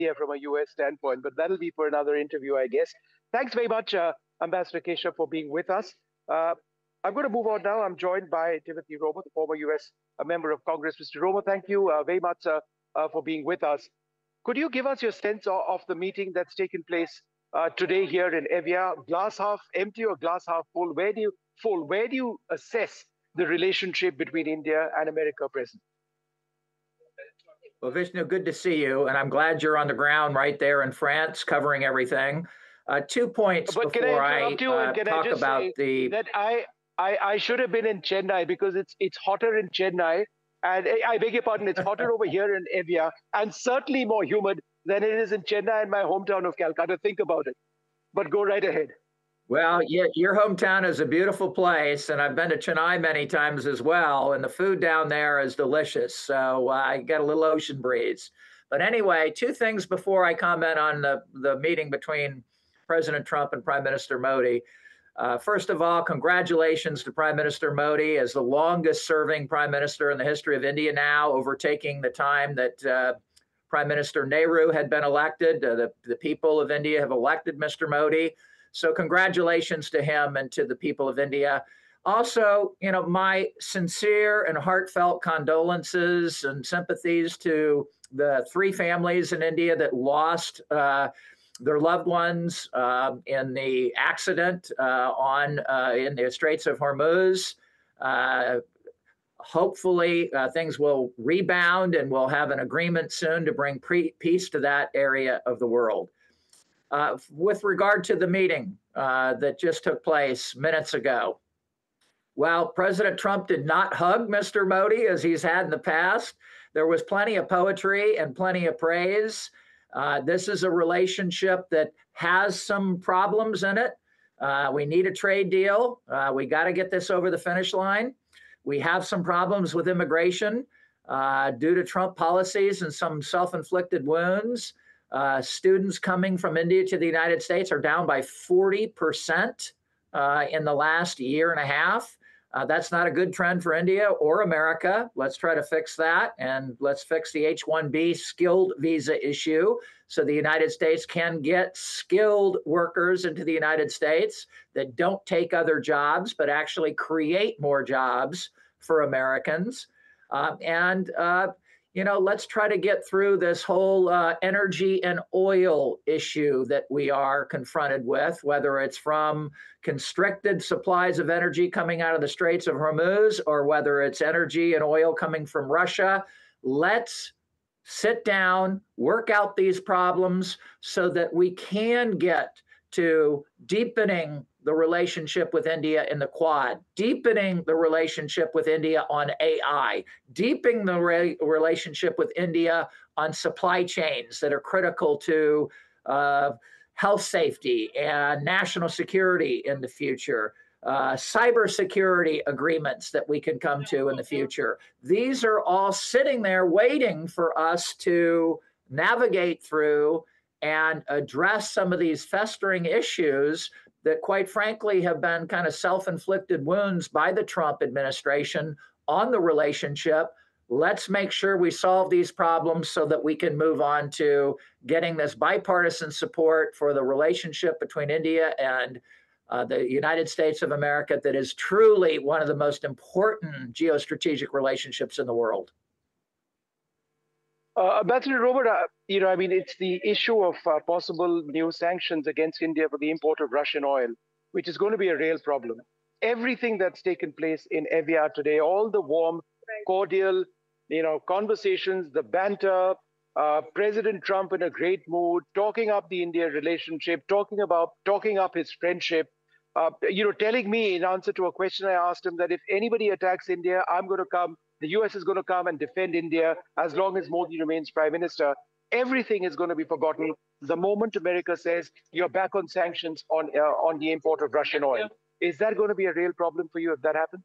from a US standpoint, but that'll be for another interview, I guess. Thanks very much, Ambassador Keshav, for being with us. Uh, I'm going to move on now. I'm joined by Timothy Romer, the former US member of Congress. Mr. Romer, thank you very much for being with us. Could you give us your sense of the meeting that's taken place today here in Evia? Glass half empty or glass half full? Where do you assess the relationship between India and America present? Well, Vishnu, good to see you, and I'm glad you're on the ground right there in France, covering everything. 2 points but before I talk about the that I should have been in Chennai because it's hotter in Chennai, and I beg your pardon, it's hotter over here in Evia, and certainly more humid than it is in Chennai, in my hometown of Calcutta. Think about it. But go right ahead. Well, yeah, your hometown is a beautiful place, and I've been to Chennai many times as well, and the food down there is delicious. So I get a little ocean breeze. But anyway, 2 things before I comment on the meeting between President Trump and Prime Minister Modi. First of all, congratulations to Prime Minister Modi as the longest serving Prime Minister in the history of India now, overtaking the time that Prime Minister Nehru had been elected. The people of India have elected Mr. Modi. So congratulations to him and to the people of India. Also, my sincere and heartfelt condolences and sympathies to the 3 families in India that lost their loved ones in the accident in the Straits of Hormuz. Hopefully, things will rebound and we'll have an agreement soon to bring peace to that area of the world. With regard to the meeting that just took place minutes ago, well, President Trump did not hug Mr. Modi as he's had in the past. There was plenty of poetry and plenty of praise. This is a relationship that has some problems in it. We need a trade deal. We got to get this over the finish line. We have some problems with immigration due to Trump policies and some self-inflicted wounds. Students coming from India to the United States are down by 40% in the last year and a half. That's not a good trend for India or America. Let's try to fix that, and let's fix the H-1B skilled visa issue so the United States can get skilled workers into the United States that don't take other jobs, but actually create more jobs for Americans. Let's try to get through this whole energy and oil issue that we are confronted with, whether it's from constricted supplies of energy coming out of the Straits of Hormuz or whether it's energy and oil coming from Russia. Let's sit down, work out these problems so that we can get to deepening the relationship with India in the Quad, deepening the relationship with India on AI, deepening the relationship with India on supply chains that are critical to health safety and national security in the future, cybersecurity agreements that we can come to in the future. These are all sitting there waiting for us to navigate through and address some of these festering issues that, quite frankly, have been kind of self-inflicted wounds by the Trump administration on the relationship. Let's make sure we solve these problems so that we can move on to getting this bipartisan support for the relationship between India and the United States of America that is truly one of the most important geostrategic relationships in the world. Ambassador Robert, it's the issue of possible new sanctions against India for the import of Russian oil, which is going to be a real problem. Everything that's taken place in Evia today, all the warm, cordial, conversations, the banter, President Trump in a great mood, talking up the India relationship, talking up his friendship, telling me in answer to a question I asked him that if anybody attacks India, I'm going to come. The US is going to come and defend India as long as Modi remains prime minister. Everything is going to be forgotten the moment America says you're back on sanctions on the import of Russian oil. Is that going to be a real problem for you if that happens?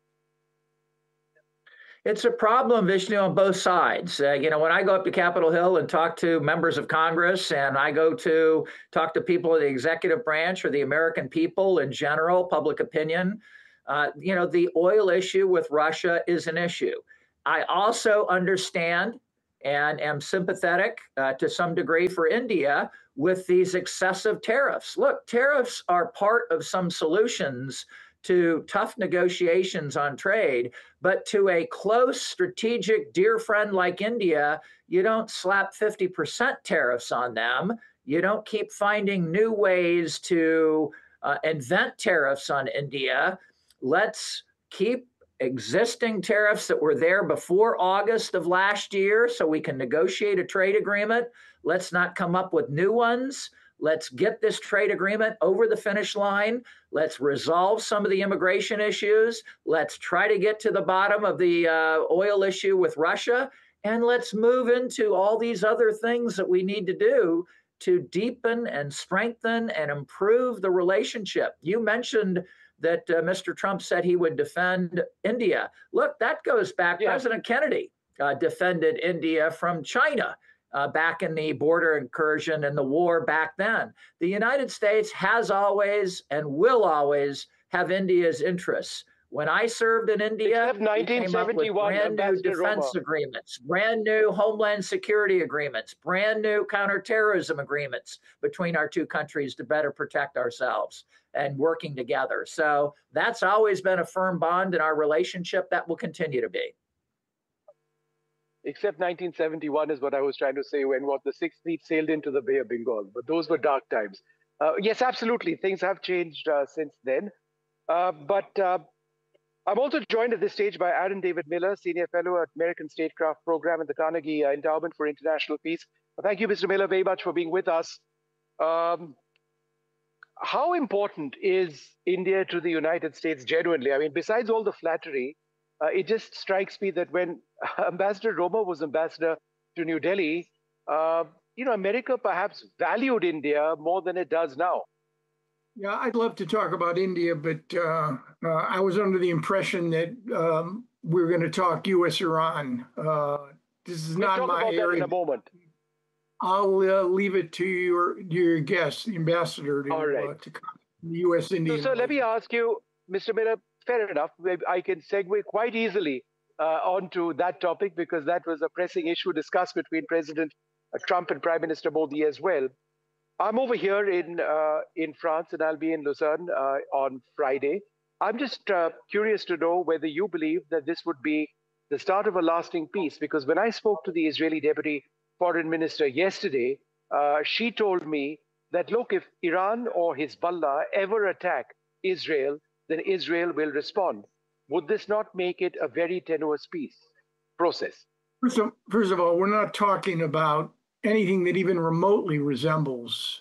It's a problem, Vishnu, on both sides. When I go up to Capitol Hill and talk to members of Congress, and I go to talk to people of the executive branch or the American people in general, public opinion, the oil issue with Russia is an issue. I also understand and am sympathetic to some degree for India with these excessive tariffs. Look, tariffs are part of some solutions to tough negotiations on trade, but to a close, strategic, dear friend like India, you don't slap 50% tariffs on them. You don't keep finding new ways to invent tariffs on India. Let's keep existing tariffs that were there before August of last year so we can negotiate a trade agreement. Let's not come up with new ones. Let's get this trade agreement over the finish line. Let's resolve some of the immigration issues. Let's try to get to the bottom of the oil issue with Russia. And let's move into all these other things that we need to do to deepen and strengthen and improve the relationship. You mentioned that Mr. Trump said he would defend India. Look, that goes back. Yeah. President Kennedy defended India from China back in the border incursion and the war back then. The United States has always and will always have India's interests. When I served in India, we came up with brand new defense agreements, brand new homeland security agreements, brand new counterterrorism agreements between our two countries to better protect ourselves and working together. So that's always been a firm bond in our relationship. That will continue to be. Except 1971 is what I was trying to say when the Sixth Fleet sailed into the Bay of Bengal. But those were dark times. Yes, absolutely. Things have changed since then. I'm also joined at this stage by Aaron David Miller, Senior Fellow at American Statecraft Program at the Carnegie Endowment for International Peace. Thank you, Mr. Miller, very much for being with us. How important is India to the United States genuinely? I mean, besides all the flattery, it just strikes me that when Ambassador Roma was ambassador to New Delhi, America perhaps valued India more than it does now. Yeah, I'd love to talk about India, but I was under the impression that we were going to talk U.S.-Iran. This is not my area. That in a moment. I'll leave it to your guest, the ambassador, to comment the U.S.-India. So let me ask you, Mr. Miller, fair enough. I can segue quite easily onto that topic because that was a pressing issue discussed between President Trump and Prime Minister Modi as well. I'm over here in France, and I'll be in Lausanne on Friday. I'm just curious to know whether you believe that this would be the start of a lasting peace, because when I spoke to the Israeli Deputy Foreign Minister yesterday, she told me that, look, if Iran or Hezbollah ever attack Israel, then Israel will respond. Would this not make it a very tenuous peace process? First of all, we're not talking about anything that even remotely resembles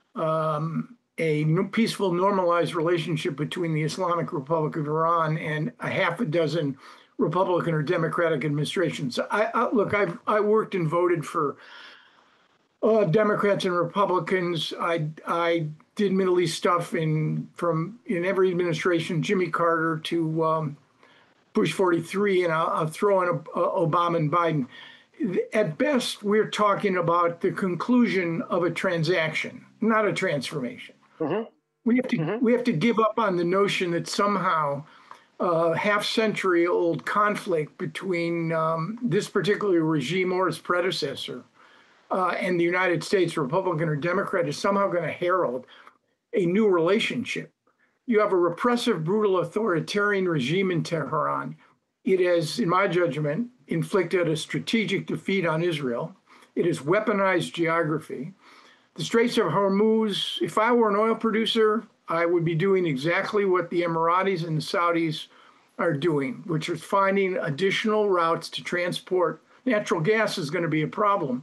a peaceful, normalized relationship between the Islamic Republic of Iran and a half a dozen Republican or Democratic administrations. Look, I worked and voted for Democrats and Republicans. I did Middle East stuff in every administration, Jimmy Carter to Bush 43, and I'll throw in Obama and Biden. At best, we're talking about the conclusion of a transaction, not a transformation. Mm-hmm. We have to give up on the notion that somehow half-century-old conflict between this particular regime or its predecessor and the United States, Republican or Democrat, is somehow going to herald a new relationship. You have a repressive, brutal, authoritarian regime in Tehran. It has, in my judgment, inflicted a strategic defeat on Israel. It has weaponized geography. The Straits of Hormuz, if I were an oil producer, I would be doing exactly what the Emiratis and the Saudis are doing, which is finding additional routes to transport. Natural gas is going to be a problem.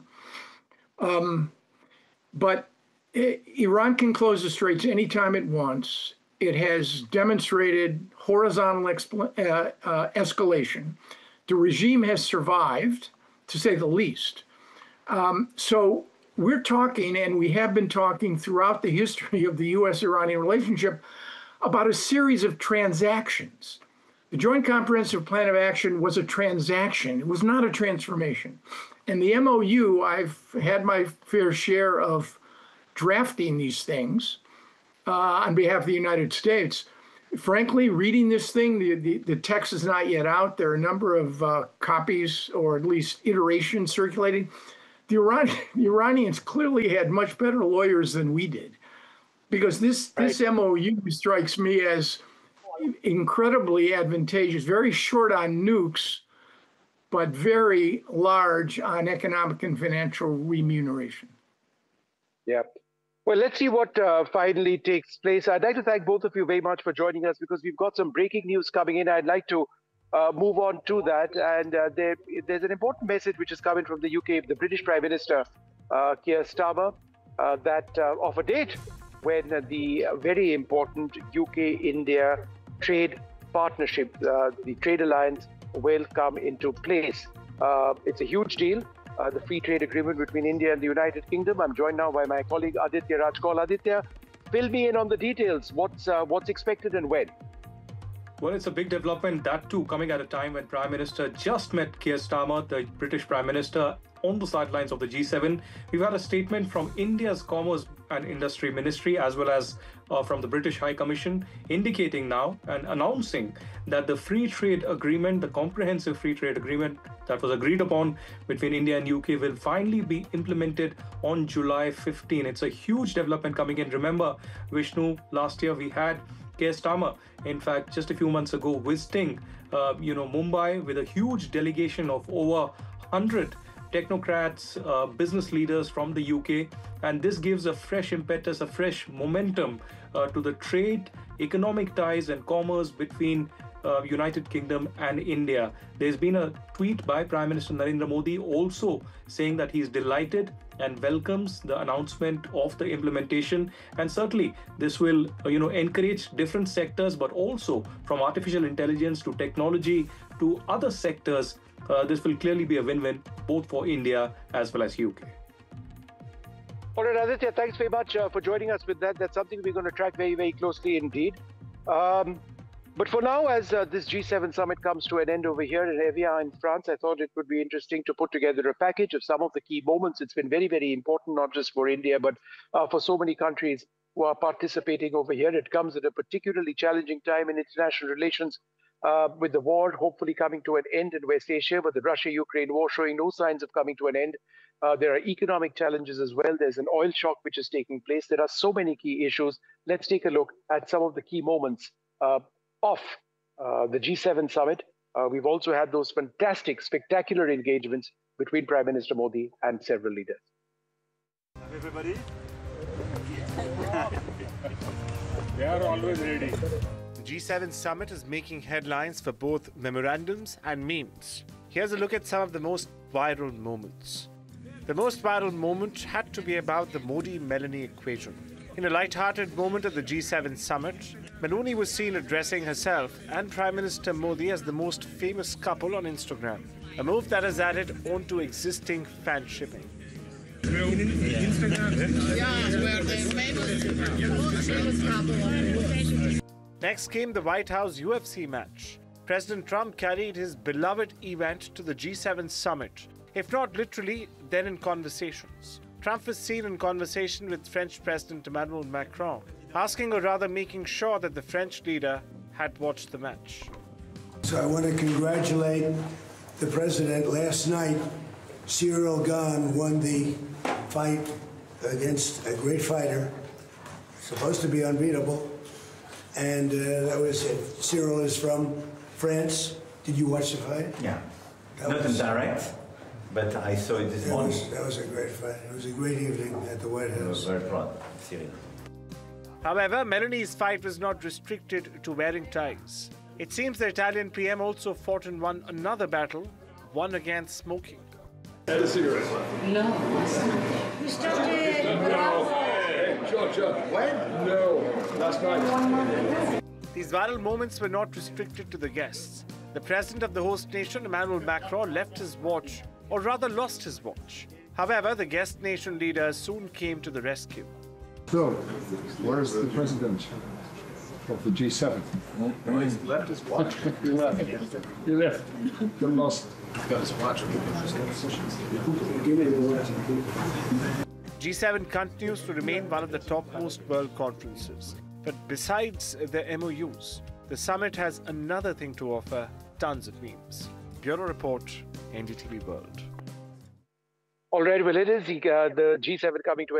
But Iran can close the Straits anytime it wants. It has demonstrated horizontal escalation. The regime has survived, to say the least. So we're talking, and we have been talking throughout the history of the U.S.-Iranian relationship, about a series of transactions. The Joint Comprehensive Plan of Action was a transaction. It was not a transformation. And the MOU, I've had my fair share of drafting these things on behalf of the United States. frankly, reading this thing, the text is not yet out. There are a number of copies, or at least iterations, circulating. The Iranians clearly had much better lawyers than we did, because this MOU strikes me as incredibly advantageous, very short on nukes, but very large on economic and financial remuneration. Yeah. Well, let's see what finally takes place. I'd like to thank both of you very much for joining us, because we've got some breaking news coming in. I'd like to move on to that. And there's an important message which is coming from the UK, the British Prime Minister, Keir Starmer, that of a date when the very important UK-India trade partnership, the trade alliance, will come into place. It's a huge deal. The free trade agreement between India and the United Kingdom. I'm joined now by my colleague Aditya Rajkol. Aditya, fill me in on the details. What's expected and when? Well, it's a big development, that too coming at a time when Prime Minister just met Keir Starmer, the British Prime Minister, on the sidelines of the G7. We've had a statement from India's Commerce and Industry Ministry, as well as from the British High Commission, indicating now and announcing that the free trade agreement, the comprehensive free trade agreement that was agreed upon between India and UK, will finally be implemented on July 15. It's a huge development coming in. Remember, Vishnu, last year we had Keir Starmer, in fact, just a few months ago, visiting Mumbai with a huge delegation of over 100 technocrats, business leaders from the UK, and this gives a fresh impetus, a fresh momentum to the trade, economic ties and commerce between United Kingdom and India. There's been a tweet by Prime Minister Narendra Modi also saying that he's delighted and welcomes the announcement of the implementation, and certainly this will encourage different sectors, but also from artificial intelligence to technology to other sectors. This will clearly be a win-win both for India as well as UK. All right, Aditya, thanks very much for joining us with that. That's something we're going to track very, very closely indeed. But for now, as this G7 summit comes to an end over here in Evian in France, I thought it would be interesting to put together a package of some of the key moments. It's been very, very important, not just for India, but for so many countries who are participating over here. It comes at a particularly challenging time in international relations, with the war hopefully coming to an end in West Asia, but the Russia-Ukraine war showing no signs of coming to an end. There are economic challenges as well. There's an oil shock which is taking place. There are so many key issues. Let's take a look at some of the key moments of the G7 summit. We've also had those fantastic, spectacular engagements between Prime Minister Modi and several leaders. Everybody? They are always ready. The G7 summit is making headlines for both memorandums and memes. Here's a look at some of the most viral moments. The most viral moment had to be about the Modi-Meloni equation. In a light-hearted moment at the G7 summit, Meloni was seen addressing herself and Prime Minister Modi as the most famous couple on Instagram, a move that has added on to existing fan shipping. Next came the White House UFC match. President Trump carried his beloved event to the G7 summit, if not literally, then in conversations. Trump was seen in conversation with French President Emmanuel Macron, asking or rather making sure that the French leader had watched the match. So I want to congratulate the president. Last night, Cyril Gane won the fight against a great fighter, supposed to be unbeatable, and that was it. Cyril is from France. Did you watch the fight? Yeah, not in direct, but I saw it this morning. That was a great fight. It was a great evening at the White House. I was very proud, Cyril. However, Meloni's fight was not restricted to wearing ties. It seems the Italian PM also fought and won another battle, one against smoking. Had a cigarette? No. You started. No. Hey, George. When? No. Last night. These viral moments were not restricted to the guests. The president of the host nation, Emmanuel Macron, left his watch, or rather lost his watch. However, the guest nation leaders soon came to the rescue. So, where's the president of the G7? No, he's left his watch. He left. He left. He lost. He's got his watch. G7 continues to remain one of the topmost world conferences. But besides the MOUs, the summit has another thing to offer: tons of memes. Bureau Report, NDTV World. All right, well, it is the G7 coming to